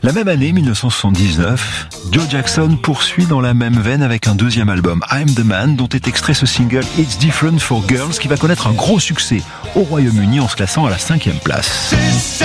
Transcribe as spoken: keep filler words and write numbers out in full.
La même année, mille neuf cent soixante-dix-neuf, Joe Jackson poursuit dans la même veine avec un deuxième album, I'm the Man, dont est extrait ce single It's Different for Girls, qui va connaître un gros succès au Royaume-Uni en se classant à la cinquième place.